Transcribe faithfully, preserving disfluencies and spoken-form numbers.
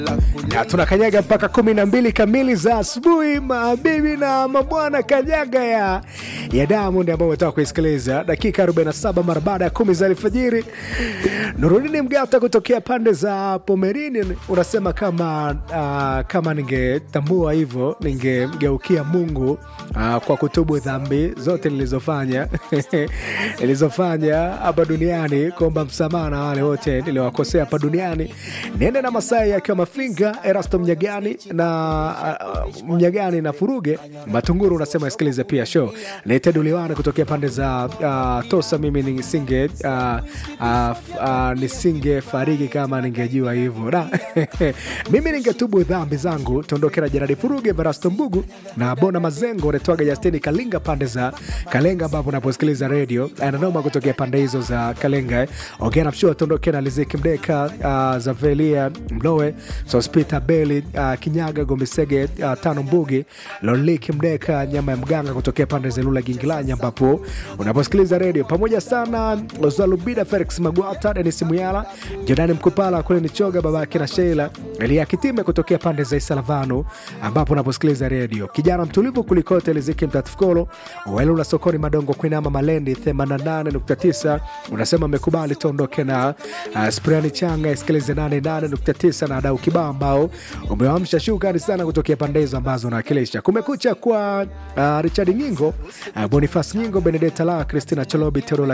Na tunakanyaga mpaka kumi na mbili kamili za asubuhi, mabibi na mabwana, kanyaga ya ya Diamond ambao umetoka kuisikiliza dakika arobaini na saba mara baada ya kumi za alfajiri. Nurudini Mgata kutokea pande za Pomerini unasema kama uh, kama ningetambua hivyo ningemgeukia Mungu uh, kwa kutubu dhambi zote nilizofanya nilizofanya hapa duniani, kuomba msamaha na wale wote niliowakosea hapa duniani. Nende na Masai akiwa Mafinga, Erasto Mnyagani na uh, Mnyagani na Furuge Matunguru unasema isikilize pia show. Naita Duliwana kutokea pande za uh, Tosa, mimi nisinge uh, uh, uh, nisinge fariki kama ningejua hivyo. Na mimi ningetubu dhambi zangu. Tondokera Jeradi Furuge, Erasto Mbugu na Bona Mazengo, Retwaga Justini Kalinga pande za Kalenga ambapo unaposikiliza radio. Ananoma kutokea pande hizo za Kalenga. Ongea mshua tondokera Liziki Mdeka, uh, Zavelia Mlowe, Sospita Beli, uh, Kinyaga Gomisege, uh, Tano Mbugi, Loliki Mdeka, Nyama ya Mganga kutokea pande za Lula Gingilanya ambapo unaposikiliza radio. Pamoja sana Ozalubida Felix Magwata, Dennis Muyala, Jordani Mkupala kule Nichoga, babake na Sheila, Elia Kitime kutokea pande za Isalavano ambapo unaposikiliza radio. Kijana mtulivu kulikote Liziki Mtatifukolo, Welula Sokoni Madongo Kuinama Malendi themanini na nane nukta tisa unasema mekubali tondoke na uh, Spriani Changa isikilize nane nane nukta tisa na Adau Kibao ambao umewamsha shukrani sana kutokea pande hizo ambazo unawakilisha. Kumekucha kwa uh, Richard Nyingo, uh, Boniface Nyingo, Benedetta La, Christina Cholobi, Teodola